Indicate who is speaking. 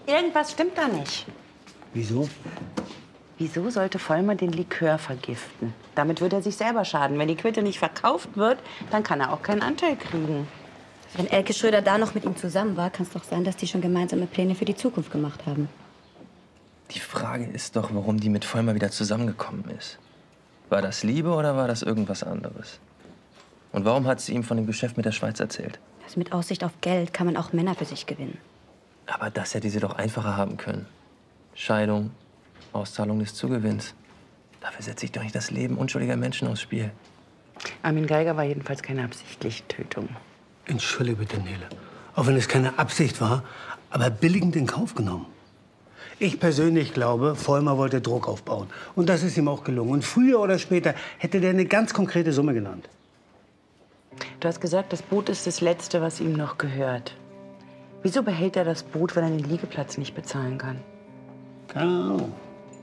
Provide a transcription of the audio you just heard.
Speaker 1: Irgendwas stimmt da nicht.
Speaker 2: Wieso?
Speaker 1: Wieso sollte Vollmer den Likör vergiften? Damit würde er sich selber schaden. Wenn die Quitte nicht verkauft wird, dann kann er auch keinen Anteil kriegen.
Speaker 3: Wenn Elke Schröder da noch mit ihm zusammen war, kann es doch sein, dass die schon gemeinsame Pläne für die Zukunft gemacht haben.
Speaker 4: Die Frage ist doch, warum die mit Vollmer wieder zusammengekommen ist. War das Liebe oder war das irgendwas anderes? Und warum hat sie ihm von dem Geschäft mit der Schweiz erzählt?
Speaker 3: Also mit Aussicht auf Geld kann man auch Männer für sich gewinnen.
Speaker 4: Aber das hätte sie doch einfacher haben können. Scheidung, Auszahlung des Zugewinns. Dafür setze ich doch nicht das Leben unschuldiger Menschen aufs Spiel.
Speaker 1: Armin Geiger war jedenfalls keine absichtliche Tötung.
Speaker 2: Entschuldige bitte, Nele. Auch wenn es keine Absicht war, aber billigend in Kauf genommen. Ich persönlich glaube, Vollmer wollte Druck aufbauen. Und das ist ihm auch gelungen. Und früher oder später hätte der eine ganz konkrete Summe genannt.
Speaker 1: Du hast gesagt, das Boot ist das Letzte, was ihm noch gehört. Wieso behält er das Boot, wenn er den Liegeplatz nicht bezahlen kann?
Speaker 2: Keine Ahnung.